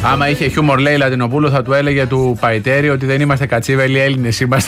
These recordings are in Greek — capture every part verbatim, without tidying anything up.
Άμα είχε χιούμορ, λέει Λατινοπούλου, θα του έλεγε του Παϊτέρη ότι δεν είμαστε κατσίβελοι, Έλληνες είμαστε.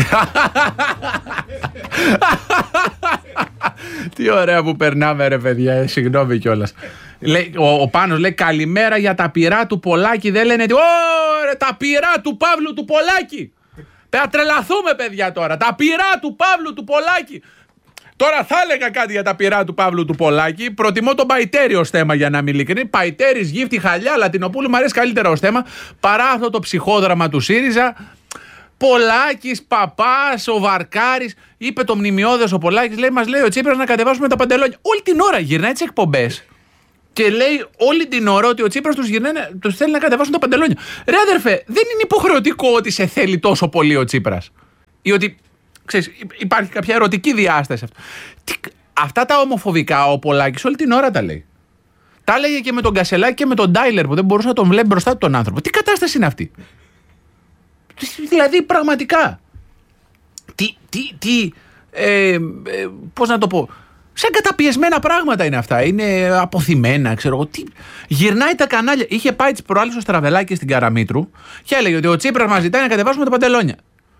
Τι ωραία που περνάμε, ρε παιδιά, συγγνώμη κιόλας. Ο, ο Πάνος λέει καλημέρα για τα πυρά του Πολάκη. Δεν λένε ωραία, τα πυρά του Παύλου του Πολάκη. Θα τρελαθούμε, παιδιά, τώρα. Τα πυρά του Παύλου του Πολάκη. Τώρα θα έλεγα κάτι για τα πυρά του Παύλου του Πολάκη. Προτιμώ τον Παϊτέρη ως θέμα, για να είμαι ειλικρινή. Παϊτέρης, Γύφτη, Χαλιά, Λατινοπούλου μου αρέσει καλύτερα ως θέμα παρά αυτό το ψυχόδραμα του ΣΥΡΙΖΑ. Πολάκης, Παπάς, ο Βαρκάρης. Είπε το μνημειώδες ο Πολάκης, λέει, μας λέει ο Τσίπρας να κατεβάσουμε τα παντελόνια. Όλη την ώρα γυρνάει τις εκπομπές και λέει όλη την ώρα ότι ο Τσίπρας τους, γυρνάει, τους θέλει να κατεβάσουν τα παντελόνια. Ρε αδερφέ, δεν είναι υποχρεωτικό ότι σε θέλει τόσο πολύ ο Τσίπρας. Ή ότι, ξέρεις, υπάρχει κάποια ερωτική διάσταση. Τι, αυτά τα ομοφοβικά ο Πολάκης όλη την ώρα τα λέει. Τα έλεγε και με τον Κασελάκη και με τον Ντάιλερ που δεν μπορούσε να τον βλέπει μπροστά του τον άνθρωπο. Τι κατάσταση είναι αυτή? Δηλαδή πραγματικά τι, τι, τι ε, ε, πώς να το πω, σαν καταπιεσμένα πράγματα είναι αυτά. Είναι αποθυμένα, ξέρω εγώ. Τι... Γυρνάει τα κανάλια. Είχε πάει τις προάλλες ο Στραβελάκης στην Καραμήτρου και έλεγε ότι ο Τσίπρας μας ζητάει να κατεβάσουμε τα παντελόνια.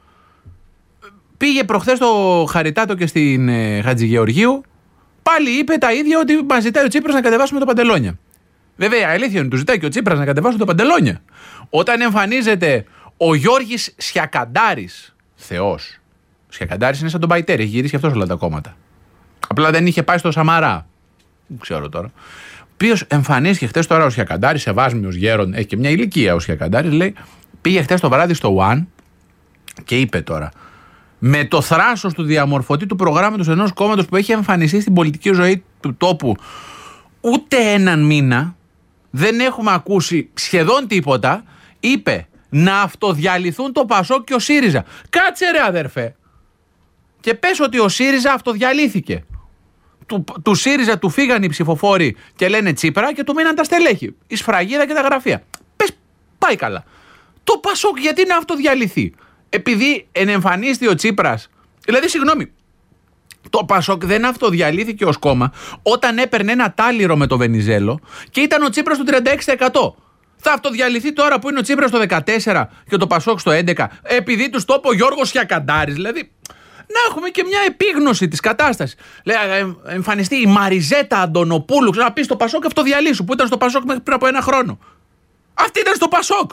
Πήγε προχθές στο Χαριτάτο και στην ε, Χατζηγεωργίου. Πάλι είπε τα ίδια, ότι μας ζητάει ο Τσίπρας να κατεβάσουμε τα παντελόνια. Βέβαια, αλήθεια είναι, του ζητάει και ο Τσίπρας να κατεβάσουν τα παντελόνια. Όταν εμφανίζεται ο Γιώργης Σιακαντάρης, θεός. Ο Σιακαντάρης είναι σαν τον Παϊτέρη, έχει γυρίσει και αυτός όλα τα κόμματα. Απλά δεν είχε πάει στο Σαμαρά. Δεν ξέρω τώρα. Ο οποίος εμφανίστηκε χτες τώρα ο Σιακαντάρης, σεβάσμιος γέρον, έχει και μια ηλικία ο Σιακαντάρης, λέει, πήγε χτες το βράδυ στο One και είπε τώρα, με το θράσος του διαμορφωτή του προγράμματος ενός κόμματος που έχει εμφανιστεί στην πολιτική ζωή του τόπου ούτε έναν μήνα, δεν έχουμε ακούσει σχεδόν τίποτα, είπε να αυτοδιαλυθούν το Πασόκ και ο ΣΥΡΙΖΑ. Κάτσε ρε αδερφέ. Και πες ότι ο ΣΥΡΙΖΑ αυτοδιαλύθηκε. Του, του ΣΥΡΙΖΑ του φύγαν οι ψηφοφόροι και λένε Τσίπρα και του μείναν τα στελέχη. Η σφραγίδα και τα γραφεία. Πες, πάει καλά. Το Πασόκ γιατί να αυτοδιαλυθεί? Επειδή ενεμφανίστηκε ο Τσίπρας. Δηλαδή, συγγνώμη, το Πασόκ δεν αυτοδιαλύθηκε ως κόμμα όταν έπαιρνε ένα τάλιρο με το Βενιζέλο και ήταν ο Τσίπρας του τριάντα έξι τοις εκατό. Θα αυτοδιαλυθεί τώρα που είναι ο Τσίπρας στο δεκατέσσερα και το Πασόκ στο έντεκα, επειδή τους το είπε ο Γιώργος Σιακαντάρης? Δηλαδή, να έχουμε και μια επίγνωση της κατάστασης. Λέει, εμφανιστεί η Μαριζέτα Αντωνοπούλου, να πει στο Πασόκ αυτοδιαλύσου, που ήταν στο Πασόκ μέχρι πριν από ένα χρόνο. Αυτή ήταν στο Πασόκ.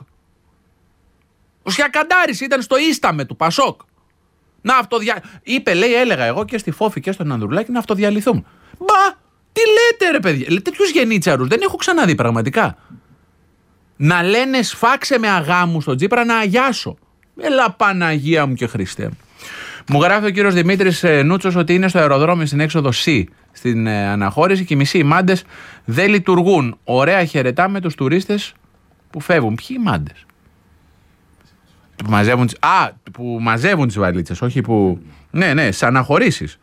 Ο Σιακαντάρης ήταν στο Ίσταμε του Πασόκ. Να αυτοδια... Είπε, λέει, έλεγα εγώ και στη Φόφη και στον Ανδρουλάκη να αυτοδιαλυθούμε. Μπα, τι λέτε ρε παιδιά, λέτε τέτοιους γενίτσαρους, δεν έχω ξαναδεί πραγματικά. Να λένε σφάξε με αγάμου στον Τσίπρα να αγιάσω. Έλα Παναγία μου και Χριστέ μου. Μου γράφει ο κύριος Δημήτρης Νούτσος ότι είναι στο αεροδρόμιο στην έξοδο C στην ε, αναχώρηση και οι μισοί οι μάντες δεν λειτουργούν. Ωραία χαιρετάμε τους τουρίστες που φεύγουν. Ποιοι οι μάντες? Που μαζεύουν, α, που μαζεύουν τις βαλίτσες, όχι που... Ναι, ναι, στις αναχωρήσεις.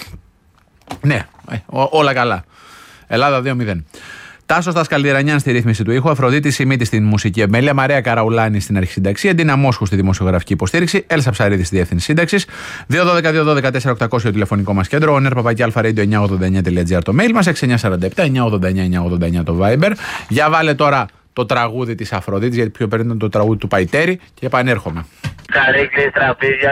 Ναι, ε, ό, όλα καλά. Ελλάδα δύο μηδέν. Τάσος Τασκαλδιρανιάν στη ρύθμιση του ήχου, Αφροδίτη Σιμίτη στην μουσική επιμέλεια, Μαρία Καραουλάνη στην αρχισυνταξία, Ντίνα Μόσχου στη δημοσιογραφική υποστήριξη, Έλσα Ψαρίδη στη διεύθυνση σύνταξης, δύο ένα δύο δύο ένα δύο τέσσερα οκτακόσια το τηλεφωνικό μας κέντρο, ο νερ παπάκι αλφα-radio εννιά ογδόντα εννιά τελεία τζι άρ το mail μας, έξι εννιά τέσσερα επτά εννιά ογδόντα εννιά εννιά ογδόντα εννιά το Viber. Για βάλε τώρα το τραγούδι της Αφροδίτης, γιατί πιο πριν ήταν το τραγούδι του Παϊτέρη και επανέρχομαι. Καρύκλες, τραπέζια,